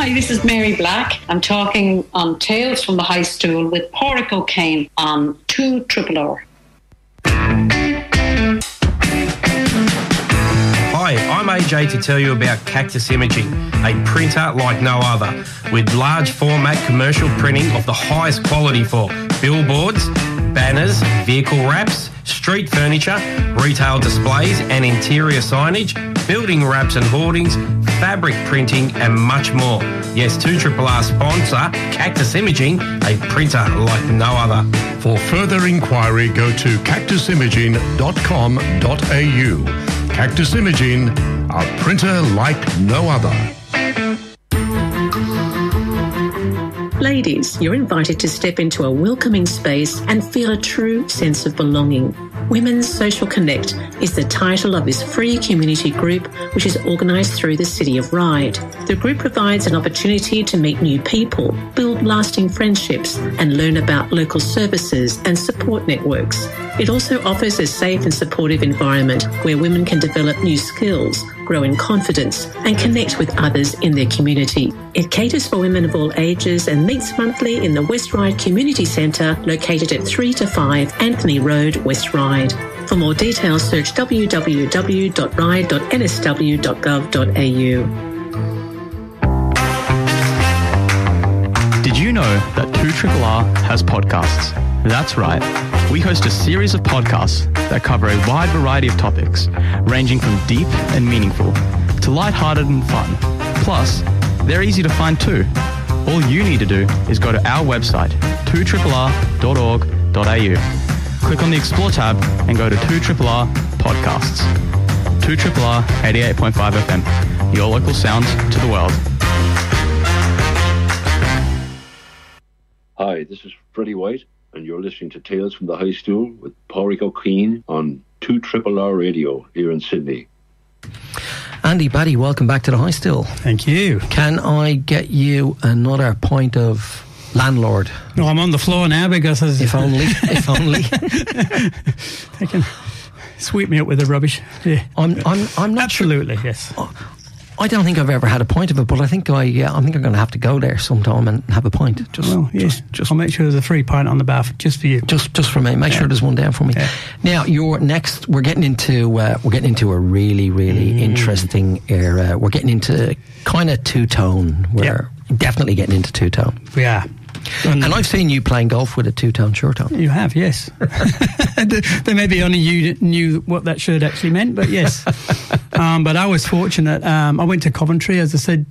Hi, this is Mary Black. I'm talking on Tales from the High Stool with Pádraig O'Kane on 2RRR. Hi, I'm AJ to tell you about Cactus Imaging, a printer like no other, with large format commercial printing of the highest quality for billboards, banners, vehicle wraps, street furniture, retail displays and interior signage, building wraps and hoardings, fabric printing and much more. Yes, 2RRR sponsor Cactus Imaging, a printer like no other. For further inquiry, go to cactusimaging.com.au. Cactus Imaging, a printer like no other. Ladies, you're invited to step into a welcoming space and feel a true sense of belonging. Women's Social Connect is the title of this free community group, which is organised through the City of Ryde. The group provides an opportunity to meet new people, build lasting friendships, and learn about local services and support networks. It also offers a safe and supportive environment where women can develop new skills, grow in confidence, and connect with others in their community. It caters for women of all ages and meets monthly in the West Ryde Community Centre, located at 3 to 5 Anthony Road, West Ryde. For more details, search www.ryde.nsw.gov.au. Did you know that 2RRR has podcasts? That's right. We host a series of podcasts that cover a wide variety of topics, ranging from deep and meaningful to lighthearted and fun. Plus, they're easy to find too. All you need to do is go to our website, 2RRR.org.au. Click on the Explore tab and go to 2RRR Podcasts. 2RRR 88.5 FM, your local sound to the world. Hi, this is Freddie White, and you're listening to Tales from the High Stool with Pádraig O'Kane on 2RRR Radio here in Sydney. Andy Batty, welcome back to the High Stool. Thank you. Can I get you another point of landlord? No, I'm on the floor now because... If only. They can sweep me up with the rubbish. Yeah. I'm not Absolutely, sure. Yes. I don't think I've ever had a point of it, but I think I'm going to have to go there sometime and have a pint. I'll make sure there's a free pint on the bar just for you. Just for me. Make sure there's one down for me. Yeah. Now, you're next. We're getting into a really, really interesting era. We're getting into kind of two-tone. We're definitely getting into two-tone. We are. And I've seen you playing golf with a two-tone shirt on. You have, yes. There maybe only you knew what that shirt actually meant, but yes. But I was fortunate. I went to Coventry, as I said